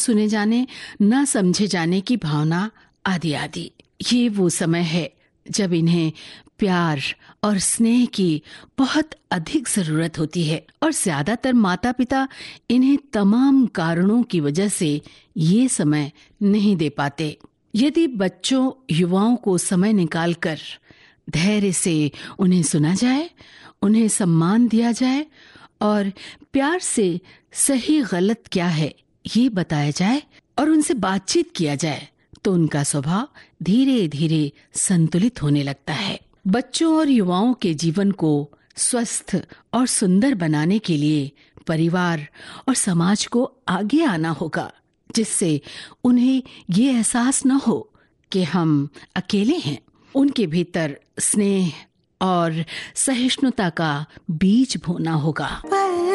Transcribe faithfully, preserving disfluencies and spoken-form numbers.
सुने जाने, न समझे जाने की भावना आदि आदि। ये वो समय है जब इन्हें प्यार और स्नेह की बहुत अधिक जरूरत होती है और ज्यादातर माता पिता इन्हें तमाम कारणों की वजह से ये समय नहीं दे पाते। यदि बच्चों युवाओं को समय निकालकर धैर्य से उन्हें सुना जाए, उन्हें सम्मान दिया जाए और प्यार से सही गलत क्या है ये बताया जाए और उनसे बातचीत किया जाए तो उनका स्वभाव धीरे धीरे संतुलित होने लगता है। बच्चों और युवाओं के जीवन को स्वस्थ और सुंदर बनाने के लिए परिवार और समाज को आगे आना होगा, जिससे उन्हें ये एहसास न हो कि हम अकेले हैं। उनके भीतर स्नेह और सहिष्णुता का बीज बोना होगा।